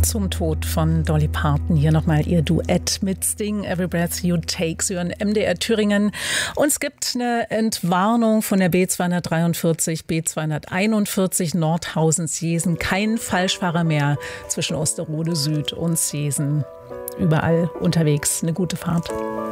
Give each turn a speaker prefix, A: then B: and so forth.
A: zum Tod von Dolly Parton. Hier nochmal ihr Duett mit Sting, Every Breath You Take. Sie hören MDR Thüringen. Und es gibt eine Entwarnung von der B243, B241 Nordhausen-Seesen. Kein Falschfahrer mehr zwischen Osterode Süd und Seesen. Überall unterwegs. Eine gute Fahrt.